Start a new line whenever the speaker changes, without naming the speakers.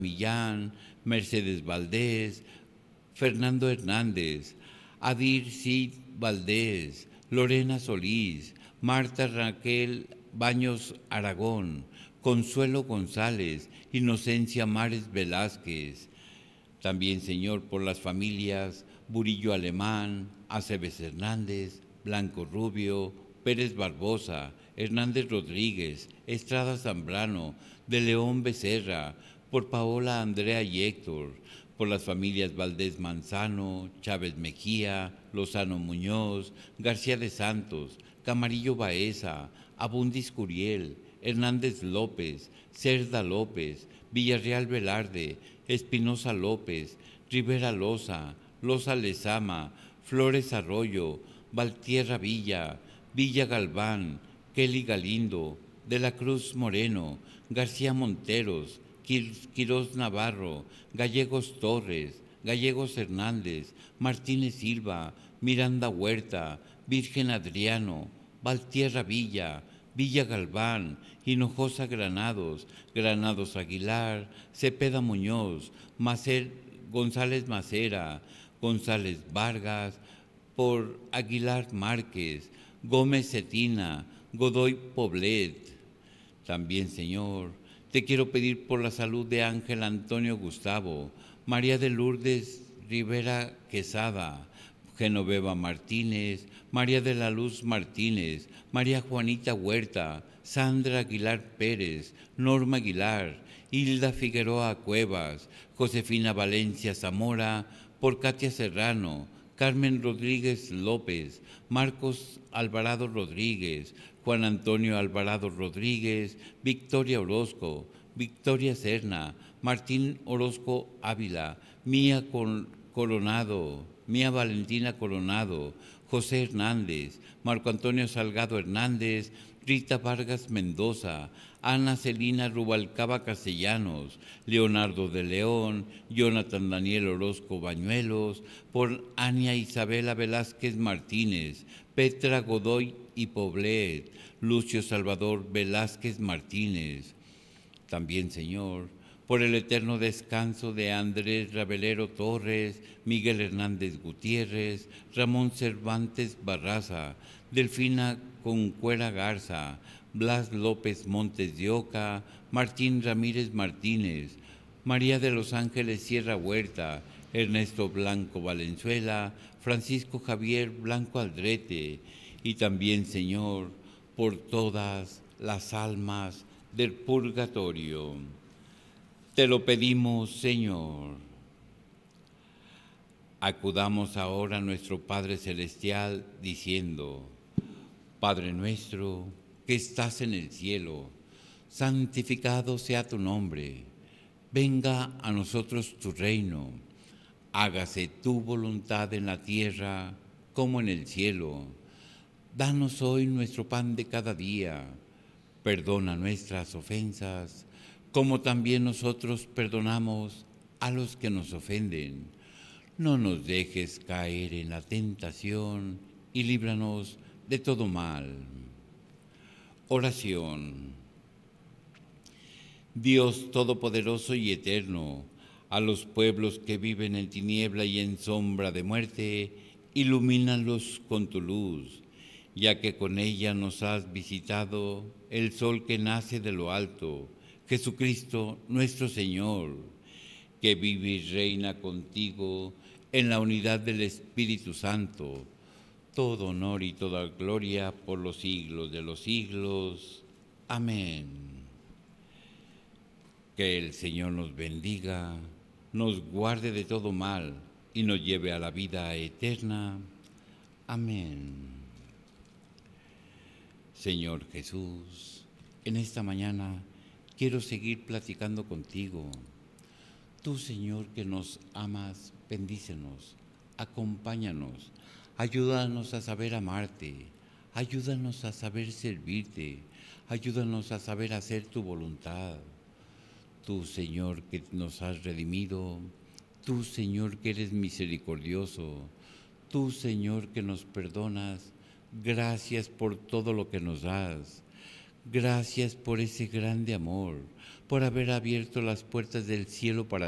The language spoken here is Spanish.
Millán, Mercedes Valdés, Fernando Hernández, Adir Cid Valdés, Lorena Solís, Marta Raquel Baños Aragón, Consuelo González, Inocencia Mares Velázquez. También, Señor, por las familias Burillo Alemán, Aceves Hernández, Blanco Rubio, Pérez Barbosa, Hernández Rodríguez, Estrada Zambrano, de León Becerra, por Paola, Andrea y Héctor, por las familias Valdés Manzano, Chávez Mejía, Lozano Muñoz, García de Santos, Camarillo Baeza, Abundis Curiel, Hernández López, Cerda López, Villarreal Velarde, Espinosa López, Rivera Loza, Loza Lezama, Flores Arroyo, Valtierra Villa, Villa Galván, Kelly Galindo, De la Cruz Moreno, García Monteros, Quirós Navarro, Gallegos Torres, Gallegos Hernández, Martínez Silva, Miranda Huerta, Virgen Adriano, Valtierra Villa, Villa Galván, Hinojosa Granados, Granados Aguilar, Cepeda Muñoz, González Macera, González Vargas, por Aguilar Márquez, Gómez Cetina, Godoy Poblet. También, Señor, te quiero pedir por la salud de Ángel Antonio Gustavo, María de Lourdes Rivera Quesada, Genoveva Martínez, María de la Luz Martínez, María Juanita Huerta, Sandra Aguilar Pérez, Norma Aguilar, Hilda Figueroa Cuevas, Josefina Valencia Zamora, por Katia Serrano, Carmen Rodríguez López, Marcos Alvarado Rodríguez, Juan Antonio Alvarado Rodríguez, Victoria Orozco, Victoria Serna, Martín Orozco Ávila, Mía Coronado, Mía Valentina Coronado, José Hernández, Marco Antonio Salgado Hernández, Rita Vargas Mendoza, Ana Celina Rubalcaba Castellanos, Leonardo de León, Jonathan Daniel Orozco Bañuelos, por Ania Isabela Velázquez Martínez, Petra Godoy y Poblet, Lucio Salvador Velázquez Martínez. También, Señor, por el eterno descanso de Andrés Ravelero Torres, Miguel Hernández Gutiérrez, Ramón Cervantes Barraza, Delfina Concuera Garza, Blas López Montes de Oca, Martín Ramírez Martínez, María de los Ángeles Sierra Huerta, Ernesto Blanco Valenzuela, Francisco Javier Blanco Aldrete, y también, Señor, por todas las almas del purgatorio. Te lo pedimos, Señor. Acudamos ahora a nuestro Padre Celestial diciendo: Padre nuestro que estás en el cielo, santificado sea tu nombre. Venga a nosotros tu reino. Hágase tu voluntad en la tierra como en el cielo. Danos hoy nuestro pan de cada día. Perdona nuestras ofensas, como también nosotros perdonamos a los que nos ofenden. No nos dejes caer en la tentación y líbranos de todo mal. Oración. Dios Todopoderoso y Eterno, a los pueblos que viven en tiniebla y en sombra de muerte, ilumínalos con tu luz, ya que con ella nos has visitado el sol que nace de lo alto, Jesucristo nuestro Señor, que vive y reina contigo en la unidad del Espíritu Santo. Todo honor y toda gloria por los siglos de los siglos. Amén. Que el Señor nos bendiga, nos guarde de todo mal y nos lleve a la vida eterna. Amén. Señor Jesús, en esta mañana quiero seguir platicando contigo. Tú, Señor, que nos amas, bendícenos, acompáñanos, ayúdanos a saber amarte, ayúdanos a saber servirte, ayúdanos a saber hacer tu voluntad. Tú, Señor, que nos has redimido, tú, Señor, que eres misericordioso, tú, Señor, que nos perdonas, gracias por todo lo que nos das. Gracias por ese grande amor, por haber abierto las puertas del cielo para